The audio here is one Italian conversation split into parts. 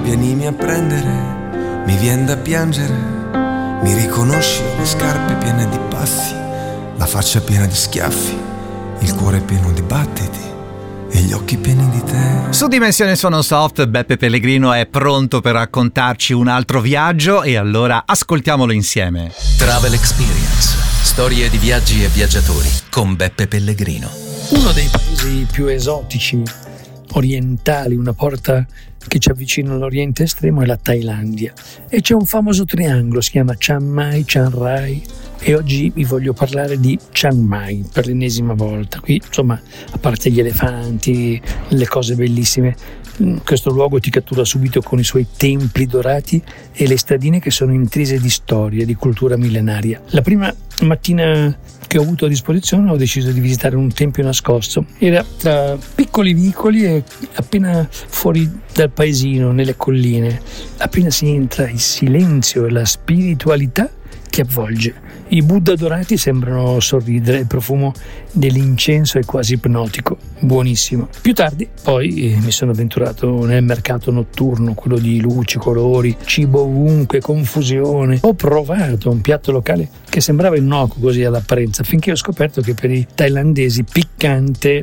vienimi a prendere, mi vien da piangere, mi riconosci le scarpe piene di passi, la faccia piena di schiaffi, il cuore pieno di battiti e gli occhi pieni di te. Su Dimensione Suono Soft Beppe Pellegrino è pronto per raccontarci un altro viaggio e allora ascoltiamolo insieme. Travel Experience, storie di viaggi e viaggiatori con Beppe Pellegrino. Uno dei paesi più esotici orientali, una porta che ci avvicina all'Oriente estremo, è la Thailandia, e c'è un famoso triangolo, si chiama Chiang Mai, Chiang Rai, e oggi vi voglio parlare di Chiang Mai per l'ennesima volta. Qui, insomma, a parte gli elefanti, le cose bellissime, questo luogo ti cattura subito con i suoi templi dorati e le stradine che sono intrise di storia, di cultura millenaria. La prima mattina che ho avuto a disposizione ho deciso di visitare un tempio nascosto. Era tra piccoli vicoli e appena fuori dal paesino, nelle colline. Appena si entra, il silenzio e la spiritualità che avvolge. I Buddha dorati sembrano sorridere, il profumo dell'incenso è quasi ipnotico, buonissimo. Più tardi poi mi sono avventurato nel mercato notturno, quello di luci, colori, cibo ovunque, confusione. Ho provato un piatto locale che sembrava innocuo così all'apparenza, finché ho scoperto che per i thailandesi piccante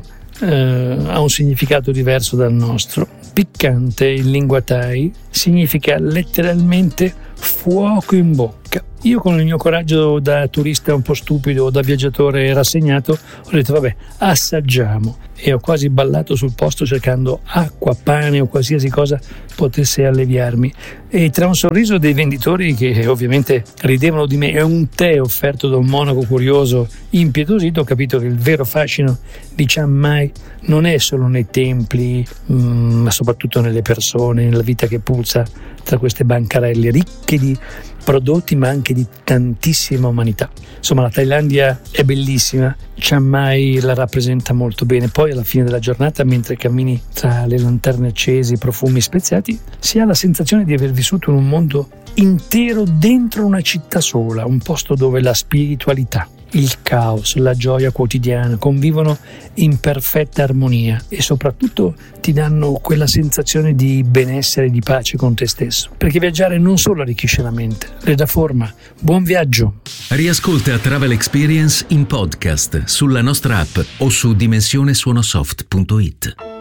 ha un significato diverso dal nostro. Piccante in lingua thai significa letteralmente fuoco in bocca. Io, con il mio coraggio da turista un po' stupido, da viaggiatore rassegnato, ho detto vabbè, assaggiamo, e ho quasi ballato sul posto cercando acqua, pane o qualsiasi cosa potesse alleviarmi. E tra un sorriso dei venditori, che ovviamente ridevano di me, e un tè offerto da un monaco curioso impietosito, ho capito che il vero fascino di Chiang Mai non è solo nei templi, ma soprattutto nelle persone, nella vita che pulsa tra queste bancarelle ricche di prodotti ma anche di tantissima umanità. Insomma, la Thailandia è bellissima, Chiang Mai la rappresenta molto bene. Poi alla fine della giornata, mentre cammini tra le lanterne accese, i profumi speziati, si ha la sensazione di aver vissuto in un mondo intero dentro una città sola, un posto dove la spiritualità, il caos, la gioia quotidiana convivono in perfetta armonia e soprattutto ti danno quella sensazione di benessere e di pace con te stesso. Perché viaggiare non solo arricchisce la mente, le dà forma. Buon viaggio! Riascolta Travel Experience in podcast sulla nostra app o su dimensionesuonosoft.it.